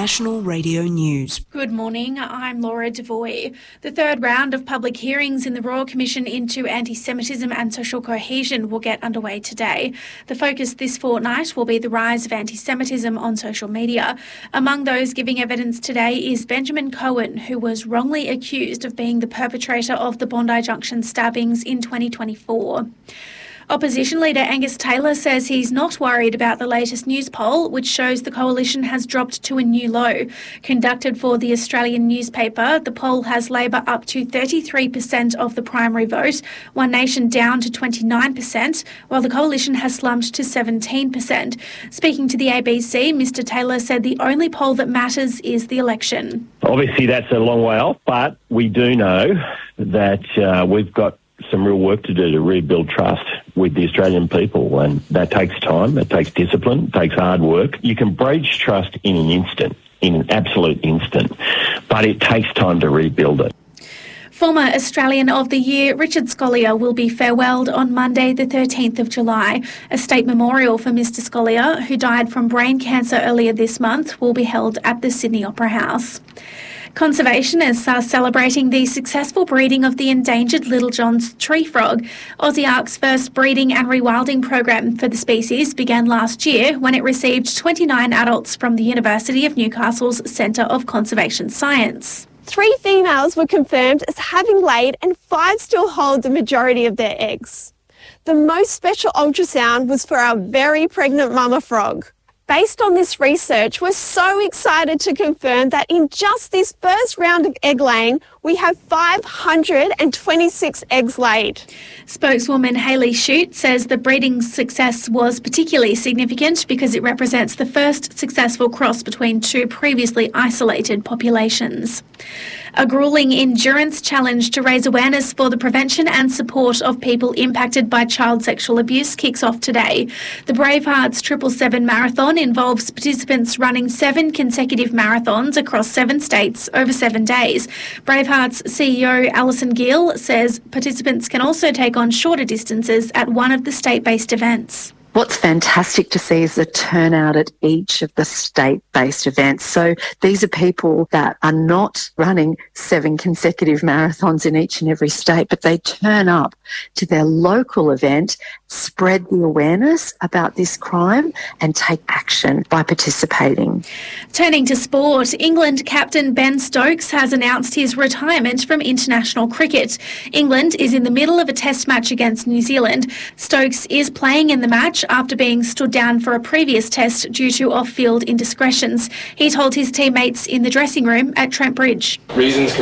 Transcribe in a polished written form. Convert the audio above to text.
National Radio News. Good morning, I'm Laura Devoy. The third round of public hearings in the Royal Commission into Anti-Semitism and Social Cohesion will get underway today. The focus this fortnight will be the rise of anti-Semitism on social media. Among those giving evidence today is Benjamin Cohen, who was wrongly accused of being the perpetrator of the Bondi Junction stabbings in 2024. Opposition leader Angus Taylor says he's not worried about the latest news poll, which shows the coalition has dropped to a new low. Conducted for the Australian newspaper, the poll has Labor up to 33% of the primary vote, One Nation down to 29%, while the coalition has slumped to 17%. Speaking to the ABC, Mr Taylor said the only poll that matters is the election. Obviously, that's a long way off, but we do know that we've got some real work to do to rebuild trust with the Australian people, and that takes time, it takes discipline, it takes hard work. You can breach trust in an absolute instant, but it takes time to rebuild it. Former Australian of the Year Richard Scolyer will be farewelled on Monday the 13th of July. A state memorial for Mr Scolyer, who died from brain cancer earlier this month, will be held at the Sydney Opera House. Conservationists are celebrating the successful breeding of the endangered Little John's tree frog. Aussiark's first breeding and rewilding program for the species began last year when it received 29 adults from the University of Newcastle's Centre of Conservation Science. 3 females were confirmed as having laid and 5 still hold the majority of their eggs. The most special ultrasound was for our very pregnant mama frog. Based on this research, we're so excited to confirm that in just this first round of egg laying, we have 526 eggs laid. Spokeswoman Hayley Shute says the breeding success was particularly significant because it represents the first successful cross between 2 previously isolated populations. A gruelling endurance challenge to raise awareness for the prevention and support of people impacted by child sexual abuse kicks off today. The Bravehearts 777 Marathon involves participants running 7 consecutive marathons across 7 states over 7 days. Bravehearts CEO Alison Gill says participants can also take on shorter distances at one of the state-based events. What's fantastic to see is the turnout at each of the state-based events. So these are people that are not running 7 consecutive marathons in each and every state, but they turn up to their local event, spread the awareness about this crime and take action by participating. Turning to sport, England captain Ben Stokes has announced his retirement from international cricket. England is in the middle of a test match against New Zealand. Stokes is playing in the match after being stood down for a previous test due to off-field indiscretions. He told his teammates in the dressing room at Trent Bridge. Reasons